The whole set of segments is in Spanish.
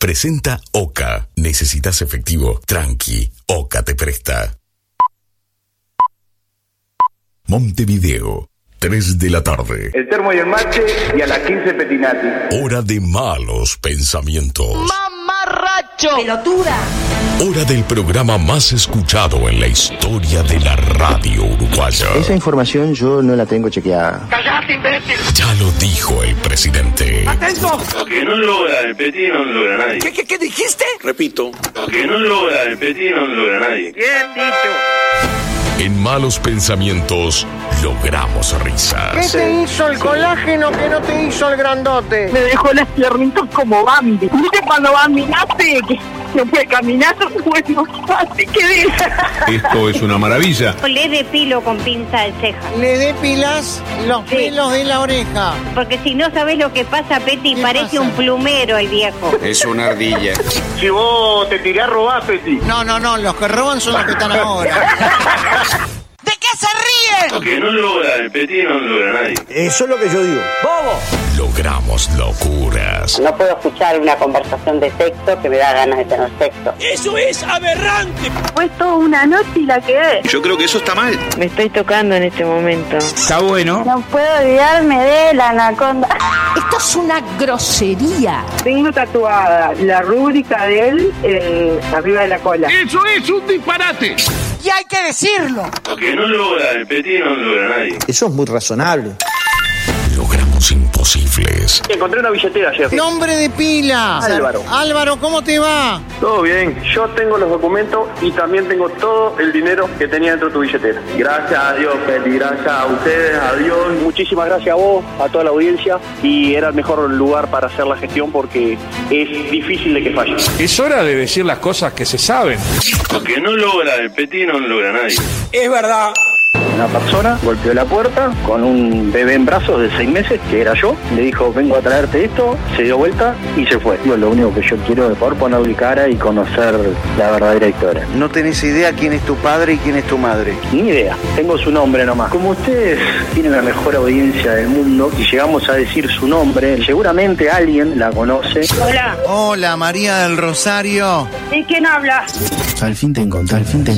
presenta Oca. ¿Necesitas efectivo? Tranqui, Oca te presta. Montevideo, 3 de la tarde. El termo y el mate y a las 15 Petinati. Hora de malos pensamientos. ¡Mamarracho! ¡Pelotuda! Hora del programa más escuchado en la historia de la radio uruguaya. Esa información yo no la tengo chequeada. ¡Cállate, imbécil! Ya lo dijo el presidente. ¡Atento! Lo que no logra el Petit no lo logra nadie. ¿Qué dijiste? Repito. Lo que no logra el Petit no lo logra nadie. Bien dicho. En malos pensamientos logramos risas. ¿Qué te hizo el colágeno que no te hizo el grandote? Me dejó las piernitas como Bambi. ¿Viste cuando Bambi nace que se puede caminar? Bueno, así quedé. Esto es una maravilla. Le depilo con pinza de ceja. Le depilas los pelos de la oreja. Porque si no sabes lo que pasa, Peti, parece pasa? un plumero el viejo. Es una ardilla. Si vos te tirás, robás, Peti. No, los que roban son los que están ahora. ¿De qué se ríen? Lo que no logra el Petit no lo logra nadie. Eso es lo que yo digo. ¡Bobo! Logramos locuras. No puedo escuchar una conversación de texto que me da ganas de tener sexo. ¡Eso es aberrante! Fue toda una noche y la quedé. Yo creo que eso está mal. Me estoy tocando en este momento. Está bueno. No puedo olvidarme de la anaconda. Esto es una grosería. Tengo tatuada la rúbrica de él arriba de la cola. ¡Eso es un disparate! Y hay que decirlo. Lo que no logra el Petit no lo logra nadie. Eso es muy razonable. Logramos imposibles. Encontré una billetera ayer. Nombre de pila. Álvaro. Álvaro, ¿cómo te va? Todo bien. Yo tengo los documentos y también tengo todo el dinero que tenía dentro de tu billetera. Gracias a Dios, Peti. Gracias a ustedes, a Dios. Muchísimas gracias a vos, a toda la audiencia. Y era el mejor lugar para hacer la gestión porque es difícil de que falle. Es hora de decir las cosas que se saben. Lo que no logra el Petit no lo logra nadie. Es verdad. Una persona golpeó la puerta con un bebé en brazos de 6 meses, que era yo. Le dijo, vengo a traerte esto, se dio vuelta y se fue. Lo único que yo quiero es poder ponerle cara y conocer la verdadera historia. No tenés idea quién es tu padre y quién es tu madre. Ni idea, tengo su nombre nomás. Como ustedes tienen la mejor audiencia del mundo y llegamos a decir su nombre, seguramente alguien la conoce. Hola. Hola, María del Rosario. ¿Y quién habla? Al fin te encontré,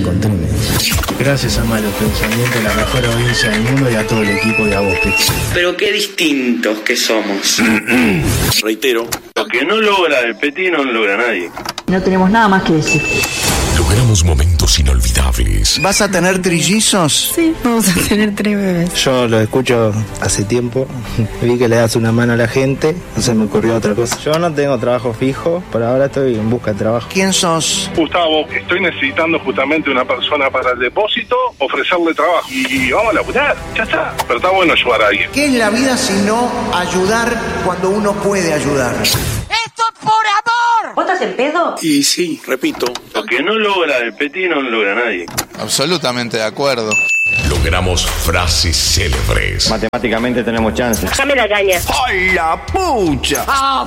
Gracias a malos pensamientos, la mejor audiencia del mundo y a todo el equipo de a vos, Peti. Pero qué distintos que somos. Reitero. Lo que no logra el Petit no lo logra nadie. No tenemos nada más que decir. Logramos momentos inolvidables. ¿Vas a tener trillizos? Sí, vamos a tener 3 bebés. Yo lo escucho hace tiempo. Vi que le das una mano a la gente. No se me ocurrió otra cosa. Yo no tengo trabajo fijo. Por ahora estoy en busca de trabajo. ¿Quién sos? Gustavo, estoy necesitando justamente una persona para el depósito, ofrecerle trabajo. Y vamos a laburar, ya está. Pero está bueno ayudar a alguien. ¿Qué es la vida sino ayudar cuando uno puede ayudar? ¡Esto es por amor! ¿Vos estás en pedo? Y sí, repito. Lo que no logra el Petit no lo logra nadie. Absolutamente de acuerdo. Logramos frases célebres. Matemáticamente tenemos chance. Déjame la caña. ¡Ay, la pucha!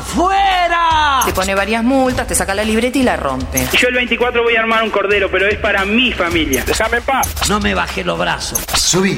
¡Afuera! Te pone varias multas, te saca la libreta y la rompe. Yo el 24 voy a armar un cordero, pero es para mi familia. ¡Déjame en paz! No me bajé los brazos. Subí.